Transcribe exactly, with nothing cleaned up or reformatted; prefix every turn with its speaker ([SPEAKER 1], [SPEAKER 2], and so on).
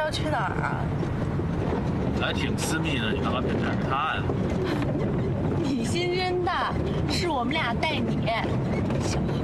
[SPEAKER 1] 要去哪儿啊？
[SPEAKER 2] 还挺私密的，你干嘛偏袒着他呀？
[SPEAKER 1] 你心真大，是我们俩带你。小